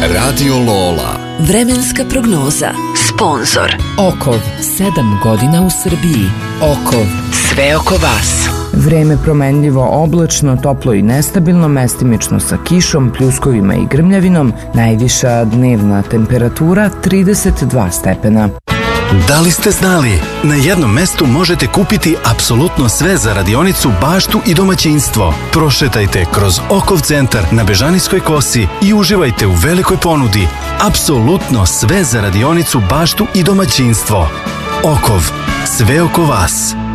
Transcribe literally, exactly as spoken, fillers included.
Radio Lola. Vremenska prognoza. Sponzor Okov, sedam godina u Srbiji. Okov, sve oko vas. Vreme promenljivo, oblačno, toplo i nestabilno, mestimično sa kišom, pljuskovima i grmljavinom, najviša dnevna temperatura trideset dva stepena. Da li ste znali? Na jednom mestu možete kupiti apsolutno sve za radionicu, baštu i domaćinstvo. Prošetajte kroz Okov centar na Bežanijskoj kosi i uživajte u velikoj ponudi. Apsolutno sve za radionicu, baštu i domaćinstvo. Okov, sve oko vas.